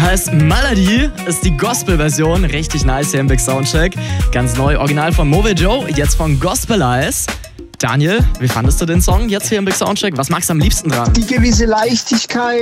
heißt Malady, ist die Gospel-Version. Richtig nice hier im Big Soundcheck. Ganz neu, original von Moe Joe, jetzt von Gospel Eyes. Daniel, wie fandest du den Song jetzt hier im Big Soundcheck? Was magst du am liebsten dran? Die gewisse Leichtigkeit.